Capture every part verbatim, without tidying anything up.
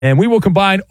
And we will combine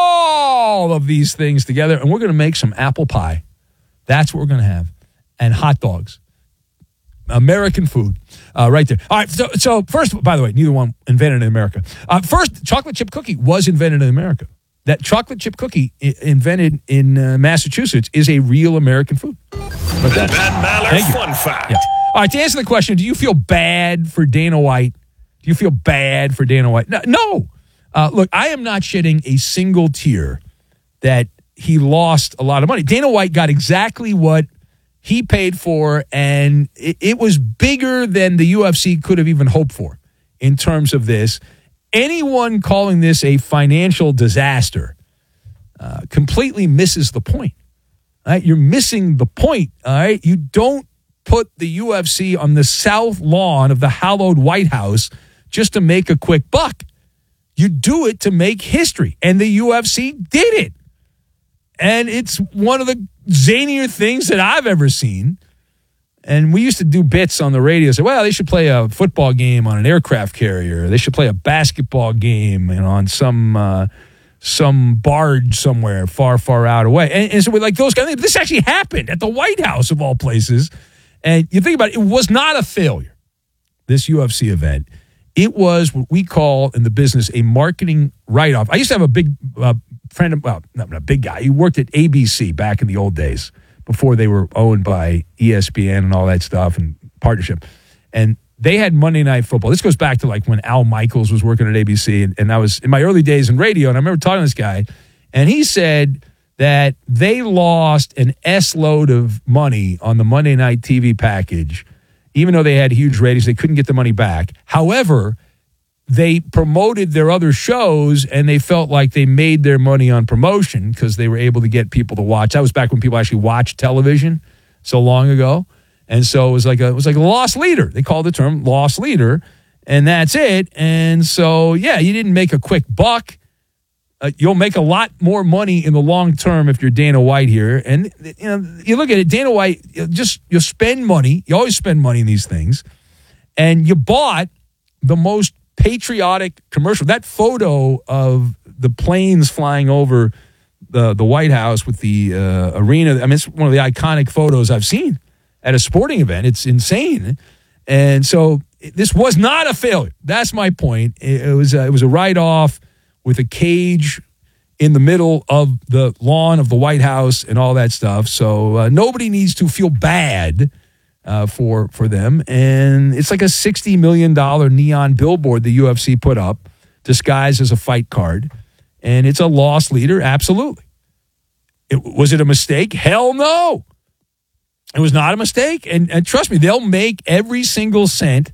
all of these things together, and we're going to make some apple pie. That's what we're going to have. And hot dogs. American food. Uh, right there. All right. So, so first, by the way, neither one invented in America. Uh, first, chocolate chip cookie was invented in America. That chocolate chip cookie I- invented in uh, Massachusetts is a real American food. But the Pat Maller fun fact. Yeah. All right. To answer the question, do you feel bad for Dana White? Do you feel bad for Dana White? No. no. Uh, look, I am not shedding a single tear that he lost a lot of money. Dana White got exactly what he paid for, and it, it was bigger than the U F C could have even hoped for in terms of this. Anyone calling this a financial disaster uh, completely misses the point. All right? You're missing the point. All right? You don't put the U F C on the south lawn of the hallowed White House just to make a quick buck. You do it to make history, and the U F C did it. And it's one of the zanier things that I've ever seen. And we used to do bits on the radio, say, well, they should play a football game on an aircraft carrier. They should play a basketball game, you know, on some uh, some barge somewhere far, far out away. And, and so we're like those guys. This actually happened at the White House, of all places. And you think about it, it was not a failure, this U F C event. It was what we call in the business a marketing write-off. I used to have a big uh, friend, of, well, not a big guy. He worked at A B C back in the old days before they were owned by E S P N and all that stuff and partnership. And they had Monday Night Football. This goes back to like when Al Michaels was working at A B C. And, and I was in my early days in radio, and I remember talking to this guy, and he said that they lost an S-load of money on the Monday Night T V package. Even though they had huge ratings, they couldn't get the money back. However, they promoted their other shows, and they felt like they made their money on promotion because they were able to get people to watch. That was back when people actually watched television so long ago. And so it was like a, it was like a lost leader. They called the term lost leader, and that's it. And so, yeah, you didn't make a quick buck. Uh, you'll make a lot more money in the long term if you're Dana White here. And you know, you look at it, Dana White, you just you spend money. You always spend money in these things. And you bought the most patriotic commercial. That photo of the planes flying over the, the White House with the uh, arena, I mean, it's one of the iconic photos I've seen at a sporting event. It's insane. And so this was not a failure. That's my point. It, it was a, it was a write-off with a cage in the middle of the lawn of the White House and all that stuff. So uh, nobody needs to feel bad uh, for for them. And it's like a sixty million dollars neon billboard the U F C put up, disguised as a fight card. And it's a lost leader, absolutely. It, was it a mistake? Hell no. It was not a mistake. And, and trust me, they'll make every single cent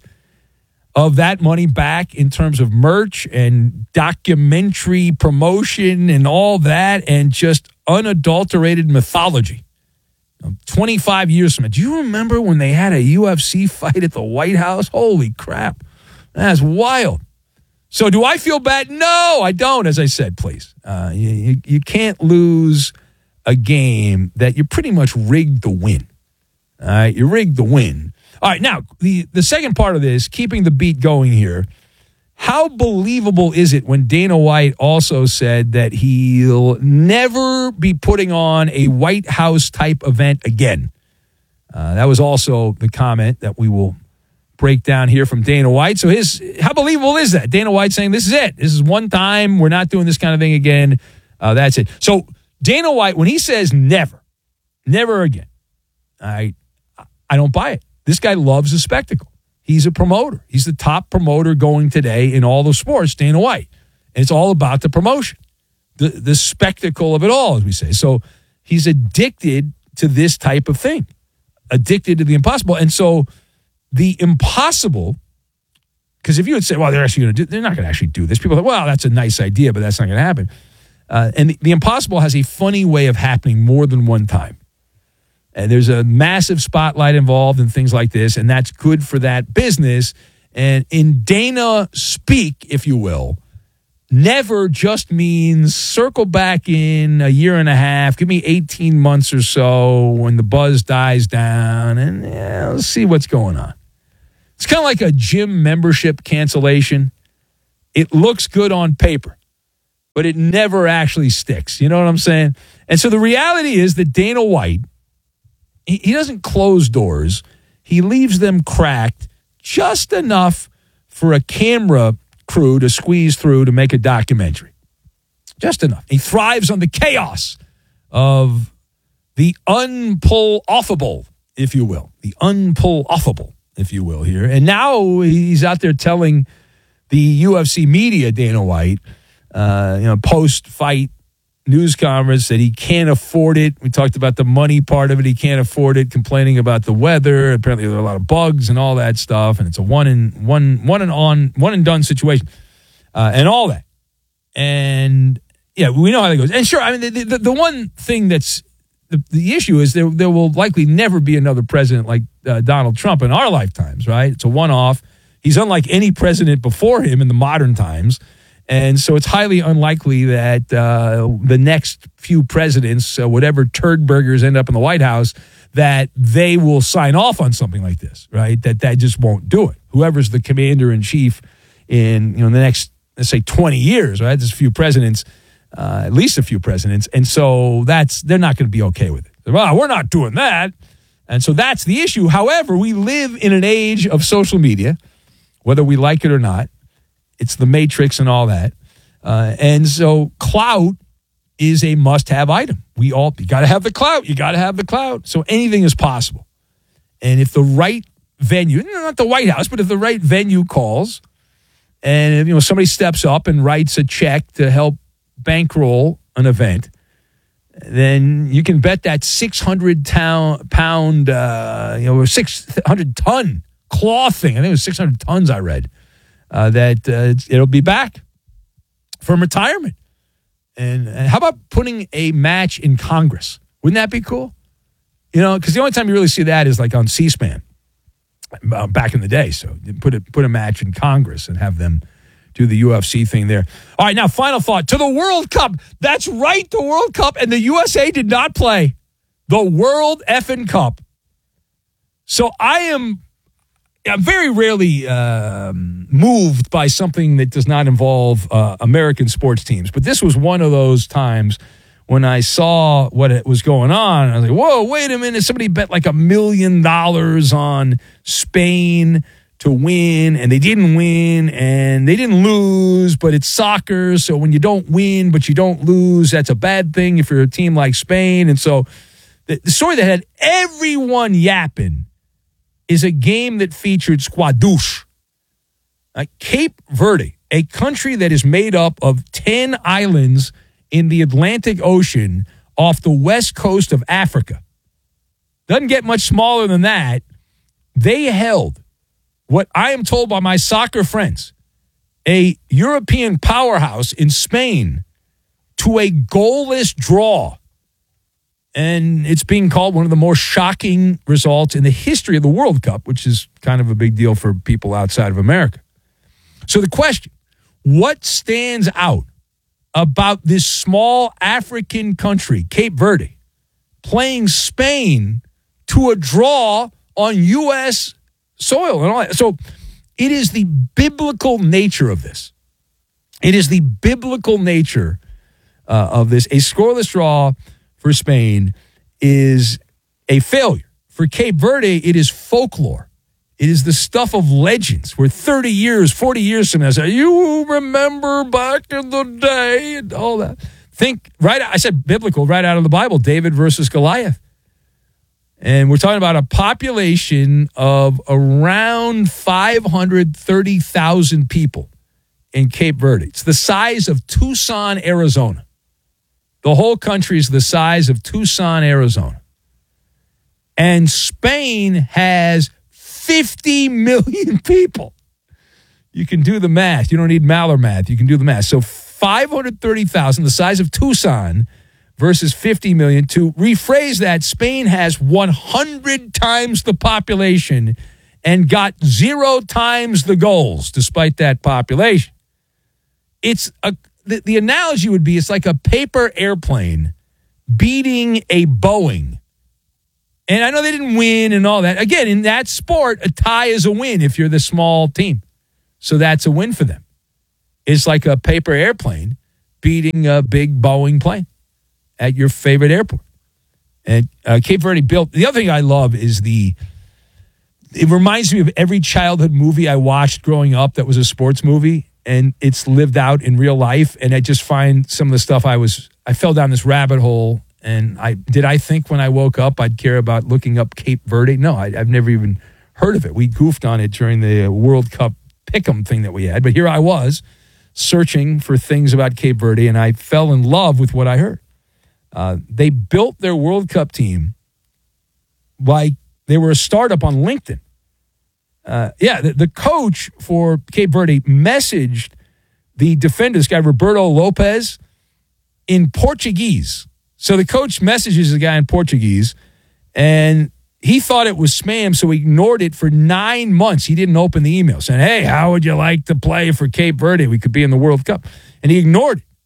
of that money back in terms of merch and documentary promotion and all that, and just unadulterated mythology. twenty-five years from it. Do you remember when they had a U F C fight at the White House? Holy crap. That's wild. So do I feel bad? No, I don't, as I said, please. Uh, you, you can't lose a game that you pretty much rigged to win. All right, you rigged the win. All right, now, the, the second part of this, keeping the beat going here, how believable is it when Dana White also said that he'll never be putting on a White House-type event again? Uh, that was also the comment that we will break down here from Dana White. So his how believable is that? Dana White saying, this is it. This is one time. We're not doing this kind of thing again. Uh, that's it. So Dana White, when he says never, never again, I, I don't buy it. This guy loves a spectacle. He's a promoter. He's the top promoter going today in all the sports, Dana White. And it's all about the promotion, the, the spectacle of it all, as we say. So he's addicted to this type of thing, addicted to the impossible. And so the impossible, because if you would say, well, they're actually going to do, they're not going to actually do this. People are like, well, that's a nice idea, but that's not going to happen. Uh, and the, the impossible has a funny way of happening more than one time. And there's a massive spotlight involved in things like this, and that's good for that business. And in Dana speak, if you will, never just means circle back in a year and a half, give me eighteen months or so when the buzz dies down, and yeah, let's see what's going on. It's kind of like a gym membership cancellation. It looks good on paper. but it never actually sticks. You know what I'm saying? And so the reality is that Dana White, he, he doesn't close doors. He leaves them cracked just enough for a camera crew to squeeze through to make a documentary. Just enough. He thrives on the chaos of the unpull-offable, if you will. The unpull-offable, if you will, here. And now he's out there telling the U F C media, Dana White, uh, you know, post-fight news conference that he can't afford it. We talked about the money part of it. He can't afford it, complaining about the weather. Apparently there are a lot of bugs and all that stuff, and it's a one and one one and on one and done situation, uh, and all that. And yeah, we know how that goes. And sure, I mean, the, the, the one thing that's the, the issue is there there will likely never be another president like uh, Donald Trump in our lifetimes, right? It's a one-off. He's unlike any president before him in the modern times. And so it's highly unlikely that uh, the next few presidents, uh, whatever turd burgers end up in the White House, that they will sign off on something like this, right? That that just won't do it. Whoever's the commander in chief in you know the next, let's say, twenty years, right? There's a few presidents, uh, at least a few presidents, and so that's they're not going to be okay with it. Well, we're not doing that, and so that's the issue. However, we live in an age of social media, whether we like it or not. It's the Matrix and all that. Uh, and so clout is a must-have item. We all, you got to have the clout. You got to have the clout. So anything is possible. And if the right venue, not the White House, but if the right venue calls and if, you know, somebody steps up and writes a check to help bankroll an event, then you can bet that six hundred pound, uh, you know, six hundred ton cloth thing. I think it was six hundred tons I read. Uh, that uh, it'll be back from retirement. And, and how about putting a match in Congress? Wouldn't that be cool? You know, because the only time you really see that is like on C-SPAN uh, back in the day. So you put a, put a match in Congress and have them do the U F C thing there. All right, now final thought. To the World Cup. That's right, the World Cup. And the U S A did not play the World effing Cup. So I am... I'm very rarely um, moved by something that does not involve uh, American sports teams. But this was one of those times when I saw what it was going on. I was like, whoa, wait a minute. Somebody bet like a million dollars on Spain to win, and they didn't win, and they didn't lose, but it's soccer. So when you don't win, but you don't lose, that's a bad thing if you're a team like Spain. And so the, the story that had everyone yapping is a game that featured squadouche. Uh, Cape Verde, a country that is made up of ten islands in the Atlantic Ocean off the west coast of Africa. Doesn't get much smaller than that. They held what I am told by my soccer friends, a European powerhouse in Spain, to a goalless draw. And it's being called one of the more shocking results in the history of the World Cup, which is kind of a big deal for people outside of America. So the question, what stands out about this small African country, Cape Verde, playing Spain to a draw on U S soil and all that? So it is the biblical nature of this. It is the biblical nature uh, of this. A scoreless draw for Spain is a failure. For Cape Verde, it is folklore. It is the stuff of legends where thirty years, forty years from now, say, you remember back in the day and all that. Think, right, I said biblical, right out of the Bible, David versus Goliath. And we're talking about a population of around five hundred thirty thousand people in Cape Verde. It's the size of Tucson, Arizona. The whole country is the size of Tucson, Arizona. And Spain has fifty million people. You can do the math. You don't need Maller math. You can do the math. So five hundred thirty thousand, the size of Tucson, versus fifty million. To rephrase that, Spain has one hundred times the population and got zero times the goals despite that population. It's a The, the analogy would be it's like a paper airplane beating a Boeing. And I know they didn't win and all that. Again, in that sport, a tie is a win if you're the small team. So that's a win for them. It's like a paper airplane beating a big Boeing plane at your favorite airport. And uh, Cape Verde built, the other thing I love is the, it reminds me of every childhood movie I watched growing up that was a sports movie, and it's lived out in real life. And I just find some of the stuff I was, I fell down this rabbit hole. And I did I think when I woke up I'd care about looking up Cape Verde? No, I, I've never even heard of it. We goofed on it during the World Cup pick'em thing that we had. But here I was searching for things about Cape Verde, and I fell in love with what I heard. Uh, they built their World Cup team like they were a startup on LinkedIn. Uh, yeah, the, the coach for Cape Verde messaged the defender, this guy Roberto Lopez, in Portuguese. So the coach messages the guy in Portuguese, and he thought it was spam, so he ignored it for nine months. He didn't open the email saying, hey, how would you like to play for Cape Verde? We could be in the World Cup. And he ignored it.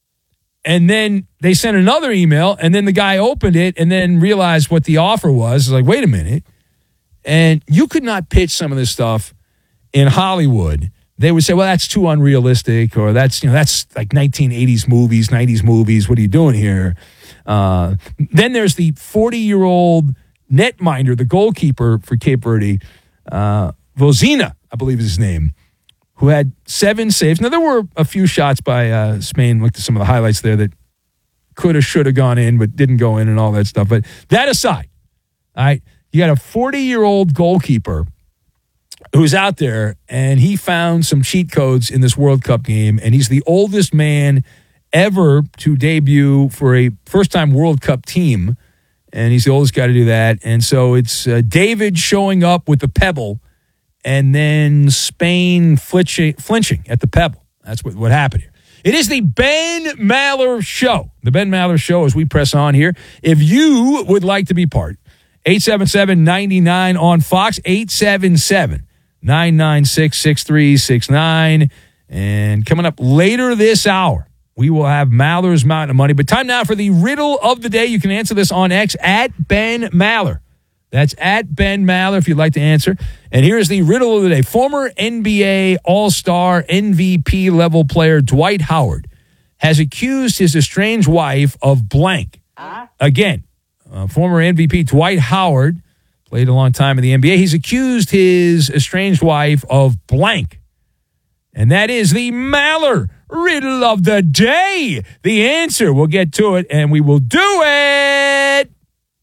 And then they sent another email, and then the guy opened it and then realized what the offer was. It's like, wait a minute. And you could not pitch some of this stuff in Hollywood. They would say, well, that's too unrealistic, or that's, you know, that's like nineteen eighties movies, nineties movies. What are you doing here? Uh, then there's the forty-year-old netminder, the goalkeeper for Cape Verde, uh, Vozina, I believe is his name, who had seven saves. Now, there were a few shots by uh, Spain. Looked at some of the highlights there that could have, should have gone in, but didn't go in and all that stuff. But that aside, all right, you got a forty-year-old goalkeeper who's out there, and he found some cheat codes in this World Cup game, and he's the oldest man ever to debut for a first-time World Cup team, and he's the oldest guy to do that. And so it's uh, David showing up with the pebble, and then Spain flinching, flinching at the pebble. That's what, what happened here. It is the Ben Maller Show. The Ben Maller Show as we press on here. If you would like to be part, eight seven seven, nine nine on Fox, eight seven seven, nine nine six, six three six nine. And coming up later this hour, we will have Maller's Mountain of Money. But time now for the riddle of the day. You can answer this on X at Ben Maller. That's at Ben Maller if you'd like to answer. And here's the riddle of the day. Former N B A All-Star M V P level player Dwight Howard has accused his estranged wife of blank. Uh-huh. Again, uh, former M V P Dwight Howard played a long time in the N B A. He's accused his estranged wife of blank. And that is the Maller riddle of the day. The answer, we'll get to it, and we will do it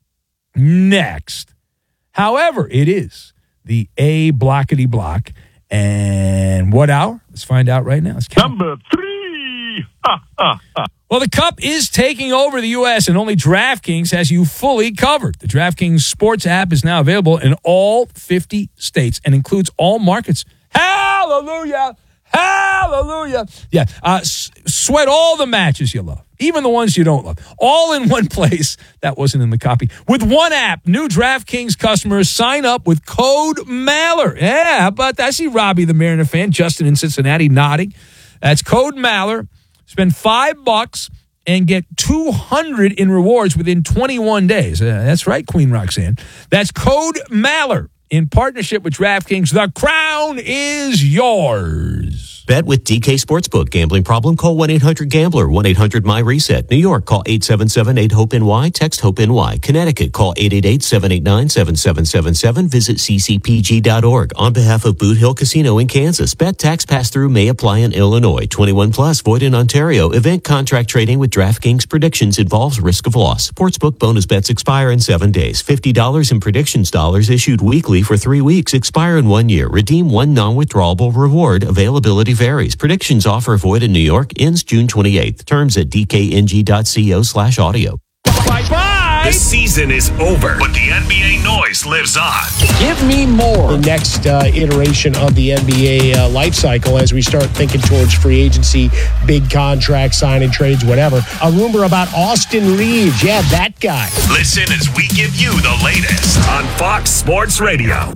next. However, it is the A blockety block. And what hour? Let's find out right now. Let's count. Number three. Well, the Cup is taking over the U S, and only DraftKings has you fully covered. The DraftKings Sports app is now available in all fifty states and includes all markets. Hallelujah! Hallelujah! Yeah, uh, s- sweat all the matches you love, even the ones you don't love, all in one place. That wasn't in the copy. With one app, new DraftKings customers sign up with code Maller. Yeah, how about that? I see Robbie, the Mariner fan, Justin in Cincinnati nodding. That's code Maller. Spend five bucks and get two hundred in rewards within twenty-one days. Uh, that's right, Queen Roxanne. That's code Maller in partnership with DraftKings. The crown is yours. Bet with D K Sportsbook. Gambling problem? Call one eight hundred gambler, one eight hundred my reset. New York, call eight seven seven, eight hope N Y. Text HOPE-NY. Connecticut, call eight eight eight, seven eight nine, seven seven seven seven. Visit c c p g dot org. On behalf of Boot Hill Casino in Kansas, bet tax pass-through may apply in Illinois. twenty-one plus, void in Ontario. Event contract trading with DraftKings predictions involves risk of loss. Sportsbook bonus bets expire in seven days. fifty dollars in predictions dollars issued weekly for three weeks. Expire in one year. Redeem one non-withdrawable reward. Availability varies. Predictions offer void in New York. Ends June twenty-eighth. Terms at d k n g dot co slash audio. Bye-bye! The season is over, but the N B A noise lives on. Give me more. The next uh, iteration of the N B A uh, life cycle as we start thinking towards free agency, big contracts, signing trades, whatever. A rumor about Austin Reeves. Yeah, that guy. Listen as we give you the latest on Fox Sports Radio.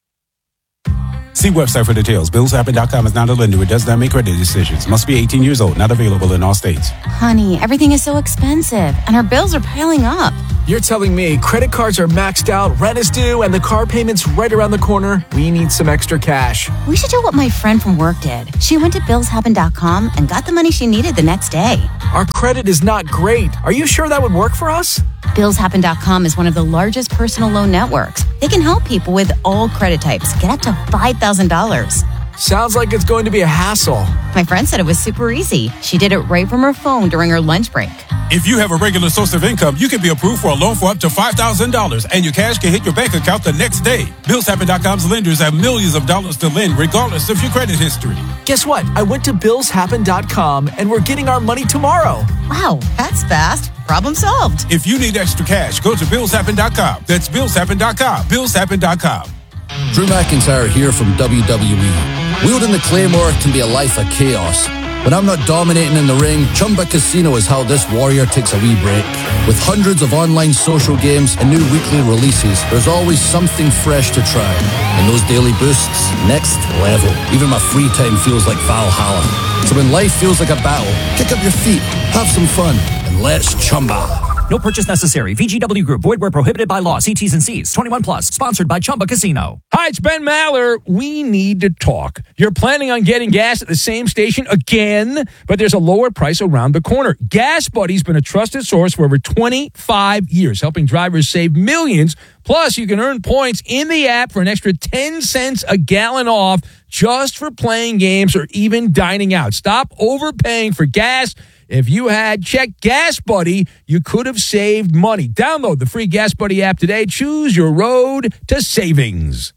See website for details. Bills Happen dot com is not a lender. It does not make credit decisions. Must be eighteen years old. Not available in all states. Honey, everything is so expensive, and our bills are piling up. You're telling me credit cards are maxed out, rent is due, and the car payment's right around the corner? We need some extra cash. We should do what my friend from work did. She went to bills happen dot com and got the money she needed the next day. Our credit is not great. Are you sure that would work for us? bills happen dot com is one of the largest personal loan networks. They can help people with all credit types get up to five thousand dollars. Sounds like it's going to be a hassle. My friend said it was super easy. She did it right from her phone during her lunch break. If you have a regular source of income, you can be approved for a loan for up to five thousand dollars, and your cash can hit your bank account the next day. bills happen dot com's lenders have millions of dollars to lend, regardless of your credit history. Guess what? I went to bills happen dot com, and we're getting our money tomorrow. Wow, that's fast. Problem solved. If you need extra cash, go to bills happen dot com. That's bills happen dot com. bills happen dot com. Drew McIntyre here from W W E. Wielding the Claymore can be a life of chaos. When I'm not dominating in the ring, Chumba Casino is how this warrior takes a wee break. With hundreds of online social games and new weekly releases, there's always something fresh to try. And those daily boosts, next level. Even my free time feels like Valhalla. So when life feels like a battle, kick up your feet, have some fun, and let's Chumba. No purchase necessary. V G W Group. Void where prohibited by law. See T's and C's. twenty-one plus. Sponsored by Chumba Casino. Hi, it's Ben Maller. We need to talk. You're planning on getting gas at the same station again, but there's a lower price around the corner. Gas Buddy's been a trusted source for over twenty-five years, helping drivers save millions. Plus, you can earn points in the app for an extra ten cents a gallon off just for playing games or even dining out. Stop overpaying for gas. If you had checked Gas Buddy, you could have saved money. Download the free Gas Buddy app today. Choose your road to savings.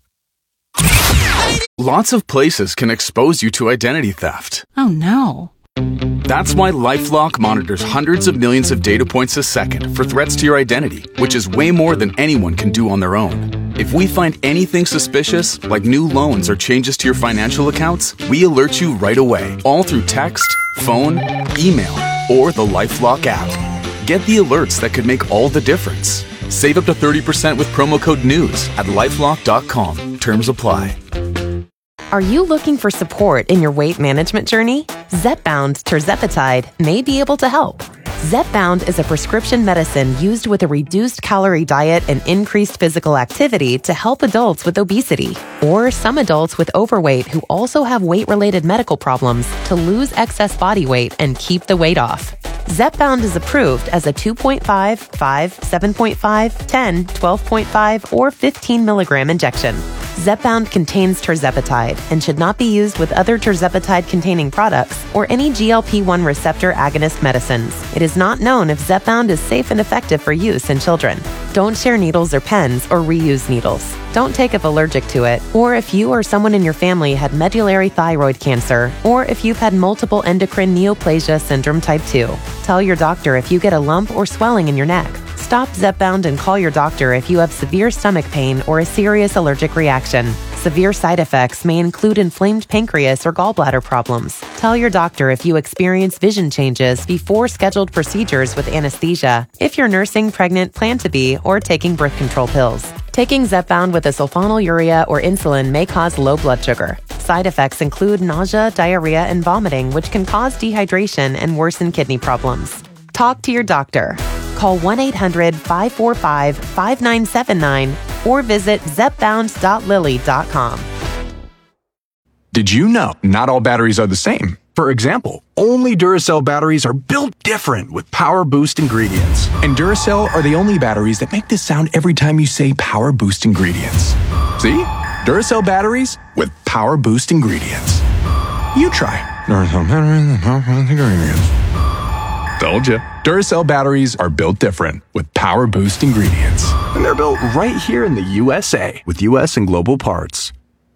Lots of places can expose you to identity theft. Oh, no. That's why LifeLock monitors hundreds of millions of data points a second for threats to your identity, which is way more than anyone can do on their own. If we find anything suspicious, like new loans or changes to your financial accounts, we alert you right away, all through text, phone, email, or the LifeLock app. Get the alerts that could make all the difference. Save up to thirty percent with promo code NEWS at lifelock dot com. Terms apply. Are you looking for support in your weight management journey? Zepbound tirzepatide may be able to help. Zepbound is a prescription medicine used with a reduced calorie diet and increased physical activity to help adults with obesity or some adults with overweight who also have weight-related medical problems to lose excess body weight and keep the weight off. Zepbound is approved as a two point five, five, seven point five, ten, twelve point five, or fifteen milligram injection. Zepbound contains tirzepatide and should not be used with other tirzepatide-containing products or any G L P one receptor agonist medicines. It is not known if Zepbound is safe and effective for use in children. Don't share needles or pens or reuse needles. Don't take if allergic to it, or if you or someone in your family had medullary thyroid cancer, or if you've had multiple endocrine neoplasia syndrome type two. Tell your doctor if you get a lump or swelling in your neck. Stop Zepbound and call your doctor if you have severe stomach pain or a serious allergic reaction. Severe side effects may include inflamed pancreas or gallbladder problems. Tell your doctor if you experience vision changes before scheduled procedures with anesthesia, if you're nursing, pregnant, plan to be, or taking birth control pills. Taking Zepbound with a sulfonylurea or insulin may cause low blood sugar. Side effects include nausea, diarrhea, and vomiting, which can cause dehydration and worsen kidney problems. Talk to your doctor. Call one eight hundred, five four five, five nine seven nine or visit zepbound dot lilly dot com. Did you know not all batteries are the same? For example, only Duracell batteries are built different with Power Boost ingredients. And Duracell are the only batteries that make this sound every time you say Power Boost ingredients. See? Duracell batteries with Power Boost ingredients. You try. Duracell batteries with Power Boost ingredients. Told you. Duracell batteries are built different with Power Boost ingredients. And they're built right here in the U S A with U S and global parts.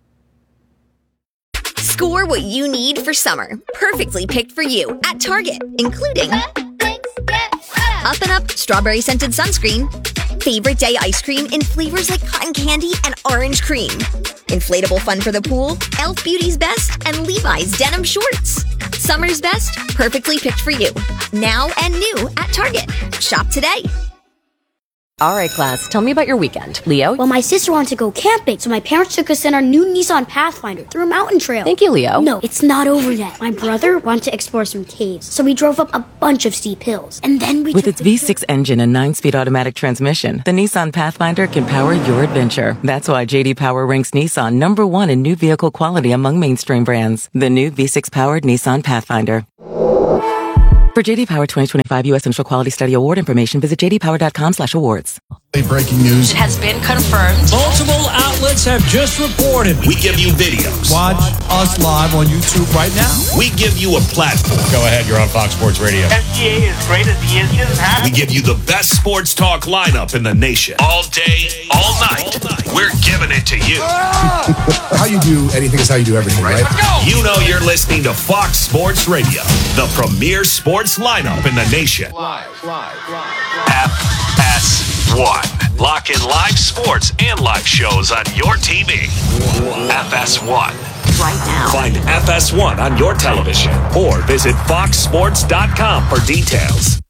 Score what you need for summer. Perfectly picked for you at Target, including Up and Up Strawberry Scented Sunscreen, Favorite Day Ice Cream in flavors like cotton candy and orange cream, Inflatable Fun for the Pool, e l f Beauty's Best, and Levi's Denim Shorts. Summer's best, perfectly picked for you. Now and new at Target. Shop today. All right, class, tell me about your weekend. Leo? Well, my sister wanted to go camping, so my parents took us in our new Nissan Pathfinder through a mountain trail. Thank you, Leo. No, it's not over yet. My brother wanted to explore some caves, so we drove up a bunch of steep hills. And then we With its V six engine and nine-speed automatic transmission, the Nissan Pathfinder can power your adventure. That's why J D Power ranks Nissan number one in new vehicle quality among mainstream brands. The new V six-powered Nissan Pathfinder. For J D Power twenty twenty-five U S Central Quality Study Award information, visit j d power dot com slash awards. Breaking news has been confirmed. Multiple outlets have just reported. We give you videos. Watch us live on YouTube right now. We give you a platform. Go ahead, you're on Fox Sports Radio. N B A is great as he is. He doesn't have We give you the best sports talk lineup in the nation. All day, all night. All night. We're giving it to you. How you do anything is how you do everything, right? You know you're listening to Fox Sports Radio, the premier sports lineup in the nation. Live, live, live. F S one. Lock in live sports and live shows on your T V. F S one. Right now. Find F S one on your television or visit fox sports dot com for details.